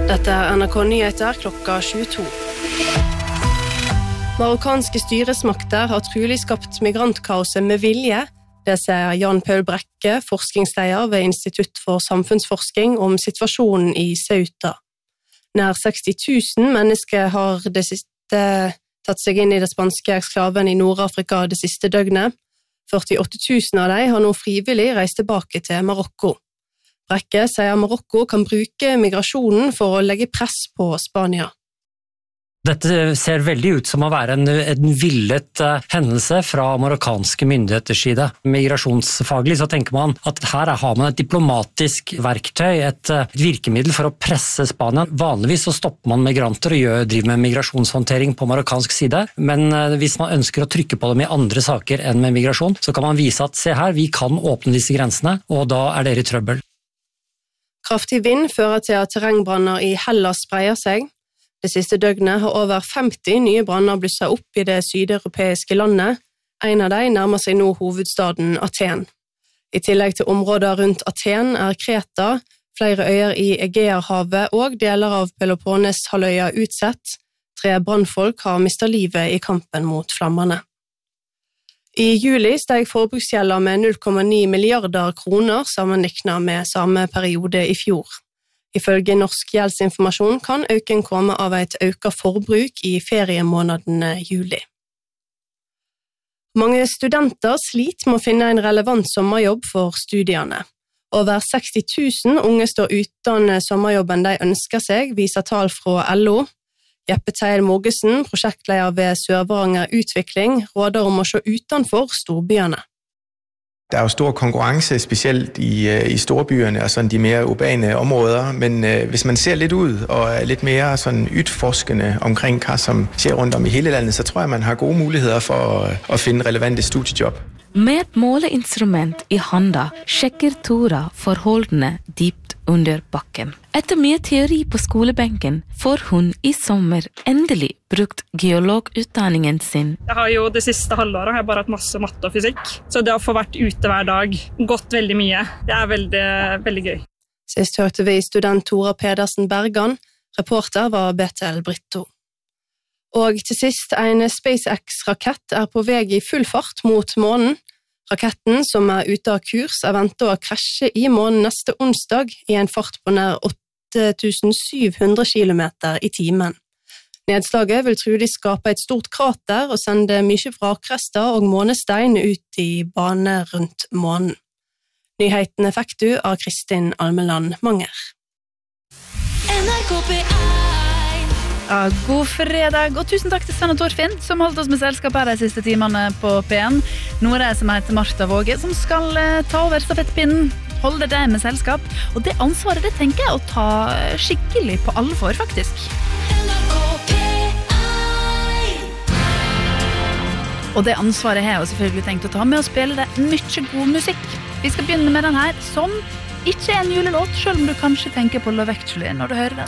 Dette NRK Nyheter klokka 22. Marokkanske styresmakter har trolig skapt migrantkaoset med vilje. Det sier Jan Paul Brekke, forskningsleder ved Institutt for samfunnsforskning om situasjonen i Ceuta. Nær 60 000 mennesker har det siste tatt seg inn i det spanske eksklaven i Nord-Afrika det siste døgnet. 48 000 av dem har nå frivillig reist tilbake til Marokko. Brekke sier Marokko kan bruke migrasjonen for å legge press på Spania. Dette ser veldig ut som å være en villet hendelse fra marokkanske myndigheters side. Migrasjonsfaglig så tenker man at her har man et diplomatisk verktøy, et virkemiddel for å presse Spania. Vanligvis så stopper man migranter og driver med migrasjonshåndtering på marokkansk side, men hvis man ønsker å trykke på dem i andre saker enn med migrasjon, så kan man vise at se her, vi kan åpne disse grensene, og da er dere i trøbbel. Kraftig vind fører til at terrengbranner i Hellas spreier seg. Det siste døgnet har over 50 nye branner blusset opp i det sydeuropeiske landet. En av dem nærmer seg nå hovedstaden Aten. I tillegg til områder rundt Aten er Kreta, flere øyer i Egeerhavet og deler av Peloponnes-halvøya utsatt. 3 brannfolk har mistet livet i kampen mot flammene. I juli steg forbruksgjelda med 0,9 milliarder kroner sammenlignet med samme periode i fjor. Ifølge Norsk gjeldsinformasjon kan øken komme av et øket forbruk i feriemånedene juli. Mange studenter sliter med å finne en relevant sommerjobb for studiene. Over 60 000 unge står uten sommerjobben de ønsker seg, viser tall fra LO. Jeppe Teil Morgesen, prosjektleder ved Sør-Varanger Utvikling, råder om å se utenfor storbyene. Der er jo stor konkurrence, specielt i storbyerne og sådan de mere urbane områder, men hvis man ser lidt ud og er lidt mere sådan utforskende omkring hvad som skjer rundt om i hele landet, så tror jeg man har gode muligheder for at finde relevante studiejob. Med et måleinstrument i handa sjekker Tora forholdene dypt under bakken. Etter mye teori på skolebenken får hun i sommer endelig brukt geologutdanningen sin. Jeg har jo det siste halvåret bare hatt masse matte og fysikk, så det å få vært ute hver dag, gått veldig mye, det er veldig, veldig gøy. Sist hørte vi student Tora Pedersen Bergan, reporter var Betel Britto. Og til sist, en SpaceX-rakett er på vei i full fart mot månen. Raketten, som er ute av kurs, er ventet å krasje i månen neste onsdag i en fart på nær 8700 kilometer i timen. Nedslaget vil trolig skape et stort krater og sende mye vrakrester og månestein ut i bane rundt månen. Nyhetene fikk du av Kristin Almeland Manger. Ja, god fredag, og tusen takk til Sven og Torfinn, som holdt oss med selskap her de siste timene på P1. Nå er det som heter Martha Våge, som skal ta over stafettpinnen, holde deg med selskap, og det ansvaret det tenker jeg å ta skikkelig på alvor, faktisk. Og det ansvaret har jeg selvfølgelig tenkt å ta med å spille deg mye god musikk. Vi skal begynne med den her, som ikke er en julelåt, selv om du kanskje tenker på Love Actually når du hører den.